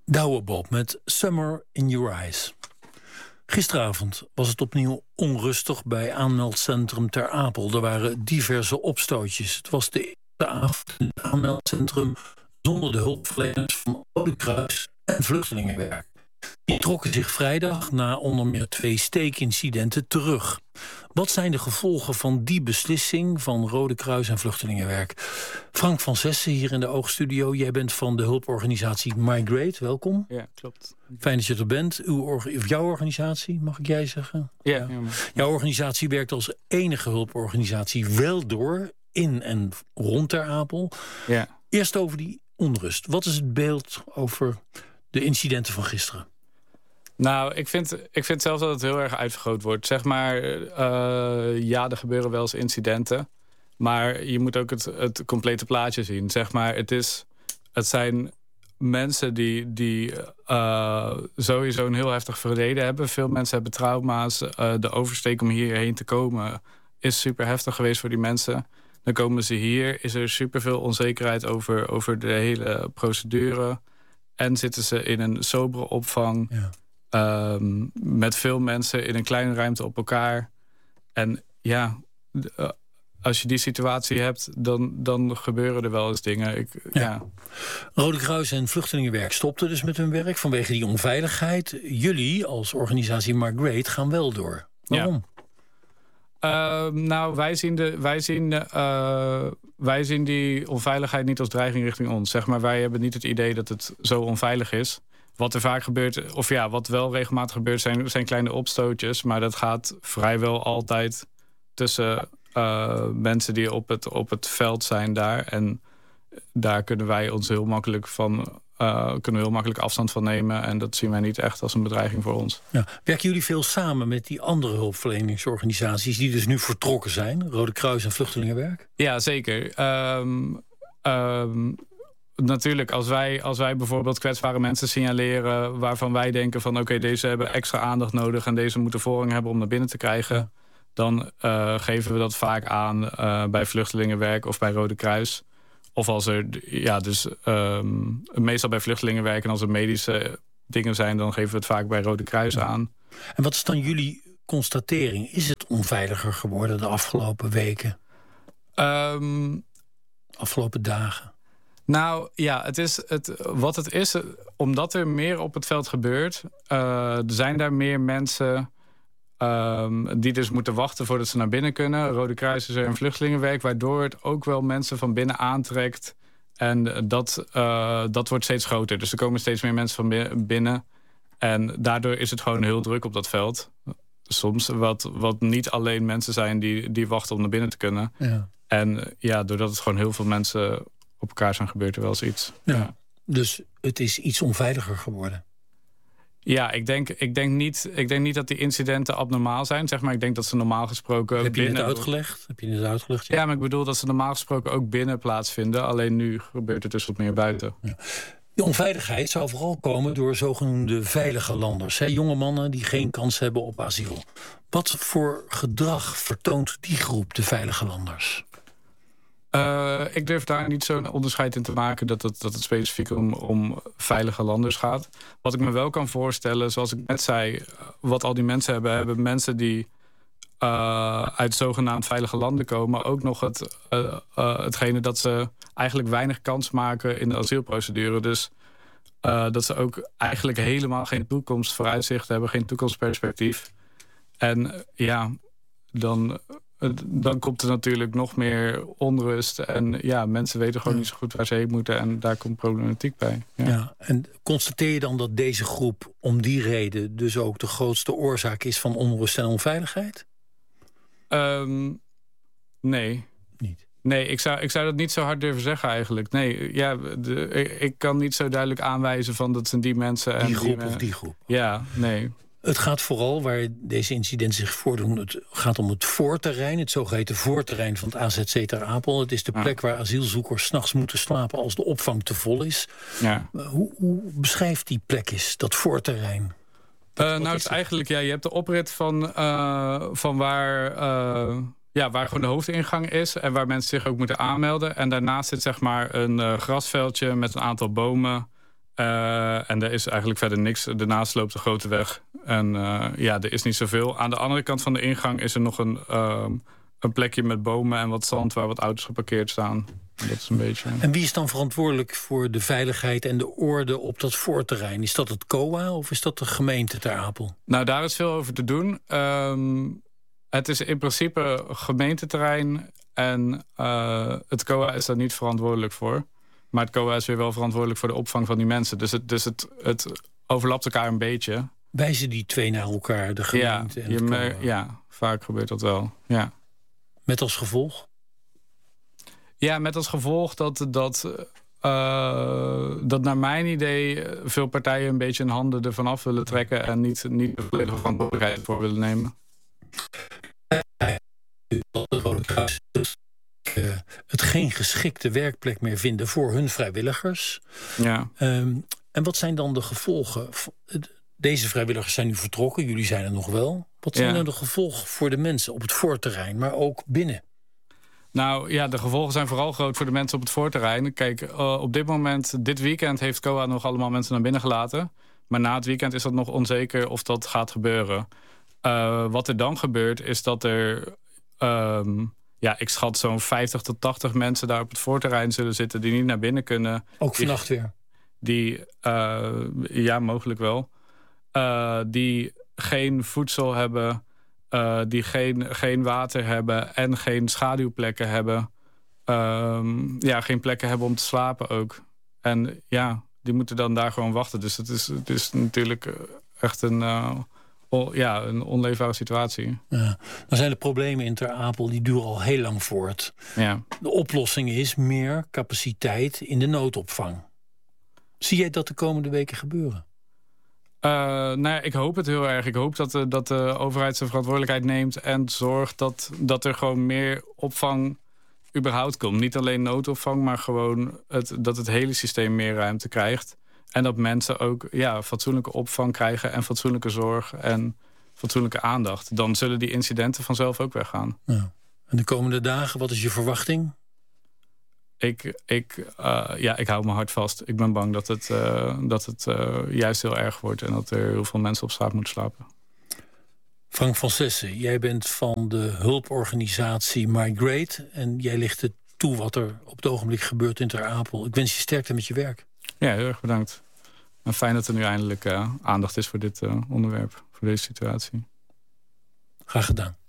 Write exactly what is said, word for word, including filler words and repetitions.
Douwe Bob met Summer in Your Eyes. Gisteravond was het opnieuw onrustig bij aanmeldcentrum Ter Apel. Er waren diverse opstootjes. Het was de eerste avond in het aanmeldcentrum zonder de hulpverleners van Rode Kruis en Vluchtelingenwerk. Die trokken zich vrijdag na onder meer twee steekincidenten terug. Wat zijn de gevolgen van die beslissing van Rode Kruis en Vluchtelingenwerk? Frank van Zessen hier in de Oogstudio. Jij bent van de hulporganisatie Migrate. Welkom. Ja, klopt. Fijn dat je er bent. Uw or- of jouw organisatie, mag ik jij zeggen? Ja. ja. ja jouw organisatie werkt als enige hulporganisatie wel door in en rond Ter Apel. Ja. Eerst over die onrust. Wat is het beeld over de incidenten van gisteren? Nou, ik vind, ik vind zelf dat het heel erg uitvergroot wordt. Zeg maar, uh, ja, er gebeuren wel eens incidenten. Maar je moet ook het, het complete plaatje zien. Zeg maar, het, is, het zijn mensen die, die uh, sowieso een heel heftig verleden hebben. Veel mensen hebben trauma's. Uh, de oversteek om hierheen te komen is super heftig geweest voor die mensen. Dan komen ze hier, is er superveel onzekerheid over, over de hele procedure. En zitten ze in een sobere opvang. Ja. Um, met veel mensen in een kleine ruimte op elkaar. En ja, uh, als je die situatie hebt, dan, dan gebeuren er wel eens dingen. Ik, ja. Ja. Rode Kruis en Vluchtelingenwerk stopten dus met hun werk vanwege die onveiligheid. Jullie als organisatie Migrate gaan wel door. Waarom? Ja. Uh, nou, wij zien, de, wij, zien, uh, wij zien die onveiligheid niet als dreiging richting ons. Zeg maar, wij hebben niet het idee dat het zo onveilig is. Wat er vaak gebeurt, of ja, wat wel regelmatig gebeurt, zijn, zijn kleine opstootjes. Maar dat gaat vrijwel altijd tussen uh, mensen die op het, op het veld zijn daar. En daar kunnen wij ons heel makkelijk van, uh, kunnen we heel makkelijk afstand van nemen. En dat zien wij niet echt als een bedreiging voor ons. Ja. Werken jullie veel samen met die andere hulpverleningsorganisaties die dus nu vertrokken zijn? Rode Kruis en Vluchtelingenwerk? Ja, zeker. Um, um, Natuurlijk, als wij, als wij bijvoorbeeld kwetsbare mensen signaleren waarvan wij denken van oké, okay, deze hebben extra aandacht nodig en deze moeten voorrang hebben om naar binnen te krijgen, dan uh, geven we dat vaak aan uh, bij Vluchtelingenwerk of bij Rode Kruis. Of als er, ja, dus um, meestal bij Vluchtelingenwerk en als er medische dingen zijn, dan geven we het vaak bij Rode Kruis aan. En wat is dan jullie constatering? Is het onveiliger geworden de afgelopen weken? Um, afgelopen dagen? Nou ja, het is het, wat het is, omdat er meer op het veld gebeurt, uh, zijn daar meer mensen um, die dus moeten wachten voordat ze naar binnen kunnen. Rode Kruis is er een vluchtelingenwerk, waardoor het ook wel mensen van binnen aantrekt. En dat, uh, dat wordt steeds groter. Dus er komen steeds meer mensen van binnen. En daardoor is het gewoon heel druk op dat veld. Soms wat, wat niet alleen mensen zijn die, die wachten om naar binnen te kunnen. Ja. En ja, doordat het gewoon heel veel mensen op elkaar zijn, gebeurt er wel eens iets. Ja, ja. Dus het is iets onveiliger geworden. Ja, ik denk, ik, denk niet, ik denk niet dat die incidenten abnormaal zijn. Zeg maar, ik denk dat ze normaal gesproken... Heb je binnen... het uitgelegd? Heb je het uitgelegd? Ja. ja, maar ik bedoel dat ze normaal gesproken ook binnen plaatsvinden. Alleen nu gebeurt het dus wat meer buiten. Ja. De onveiligheid zou vooral komen door zogenoemde veilige landers. Hè? Jonge mannen die geen kans hebben op asiel. Wat voor gedrag vertoont die groep, de veilige landers? Uh, ik durf daar niet zo'n onderscheid in te maken dat het, dat het specifiek om, om veilige landers gaat. Wat ik me wel kan voorstellen, zoals ik net zei, wat al die mensen hebben, hebben mensen die uh, uit zogenaamd veilige landen komen, ook nog het, uh, uh, hetgene dat ze eigenlijk weinig kans maken in de asielprocedure. Dus uh, dat ze ook eigenlijk helemaal geen toekomstvooruitzicht hebben, geen toekomstperspectief. En uh, ja, dan... dan komt er natuurlijk nog meer onrust. En ja, mensen weten gewoon niet zo goed waar ze heen moeten. En daar komt problematiek bij. Ja. Ja, en constateer je dan dat deze groep om die reden dus ook de grootste oorzaak is van onrust en onveiligheid? Um, nee. Niet? Nee, ik zou, ik zou dat niet zo hard durven zeggen eigenlijk. Nee, ja, de, ik, ik kan niet zo duidelijk aanwijzen van dat zijn die mensen. En die groep die, of die groep? Ja, nee. Het gaat vooral, waar deze incidenten zich voordoen, het gaat om het voorterrein, het zogeheten voorterrein van het A Z C Ter Apel. Het is de plek ja. waar asielzoekers 's nachts moeten slapen als de opvang te vol is. Ja. Hoe, hoe beschrijft die plek is, dat voorterrein? Uh, nou, het is eigenlijk, ja, je hebt de oprit van, uh, van waar, uh, ja, waar gewoon de hoofdingang is en waar mensen zich ook moeten aanmelden. En daarnaast zit zeg maar een uh, grasveldje met een aantal bomen. Uh, en er is eigenlijk verder niks. Daarnaast loopt de grote weg. En uh, ja, er is niet zoveel. Aan de andere kant van de ingang is er nog een, uh, een plekje met bomen en wat zand waar wat auto's geparkeerd staan. Dat is een beetje... En wie is dan verantwoordelijk voor de veiligheid en de orde op dat voorterrein? Is dat het C O A of is dat de gemeente Ter Apel? Nou, daar is veel over te doen. Um, het is in principe gemeenteterrein en uh, het C O A is daar niet verantwoordelijk voor. Maar het C O A is weer wel verantwoordelijk voor de opvang van die mensen. Dus het, dus het, het overlapt elkaar een beetje. Wijzen die twee naar elkaar, de gemeente ja, en het C O A? Me, ja, vaak gebeurt dat wel, ja. Met als gevolg? Ja, met als gevolg dat, dat, uh, dat naar mijn idee veel partijen een beetje hun handen ervan af willen trekken en niet, niet de volledige verantwoordelijkheid voor willen nemen. Het geen geschikte werkplek meer vinden voor hun vrijwilligers. Ja. Um, en wat zijn dan de gevolgen? Deze vrijwilligers zijn nu vertrokken, jullie zijn er nog wel. Wat zijn ja. dan de gevolgen voor de mensen op het voorterrein, maar ook binnen? Nou ja, de gevolgen zijn vooral groot voor de mensen op het voorterrein. Kijk, uh, op dit moment, dit weekend heeft C O A nog allemaal mensen naar binnen gelaten. Maar na het weekend is dat nog onzeker of dat gaat gebeuren. Uh, wat er dan gebeurt, is dat er... Um, ja, ik schat zo'n vijftig tot tachtig mensen daar op het voorterrein zullen zitten die niet naar binnen kunnen. Ook vannacht weer? Die, uh, ja, mogelijk wel. Uh, die geen voedsel hebben... Uh, die geen, geen water hebben en geen schaduwplekken hebben. Um, ja, geen plekken hebben om te slapen ook. En ja, die moeten dan daar gewoon wachten. Dus het is, het is natuurlijk echt een, uh, on, ja, een onleefbare situatie. Ja, dan zijn de problemen in Ter Apel, die duren al heel lang voort. Ja. De oplossing is meer capaciteit in de noodopvang. Zie jij dat de komende weken gebeuren? Uh, nou ja, ik hoop het heel erg. Ik hoop dat de, dat de overheid zijn verantwoordelijkheid neemt en zorgt dat, dat er gewoon meer opvang überhaupt komt. Niet alleen noodopvang, maar gewoon het, dat het hele systeem meer ruimte krijgt. En dat mensen ook ja, fatsoenlijke opvang krijgen en fatsoenlijke zorg en fatsoenlijke aandacht. Dan zullen die incidenten vanzelf ook weggaan. Ja. En de komende dagen, wat is je verwachting? Ik, ik, uh, ja, ik hou mijn hart vast. Ik ben bang dat het, uh, dat het uh, juist heel erg wordt en dat er heel veel mensen op straat moeten slapen. Frank van Zessen, jij bent van de hulporganisatie Migrate en jij ligt het toe wat er op het ogenblik gebeurt in Ter Apel. Ik wens je sterkte met je werk. Ja, heel erg bedankt. En fijn dat er nu eindelijk uh, aandacht is voor dit uh, onderwerp, voor deze situatie. Graag gedaan.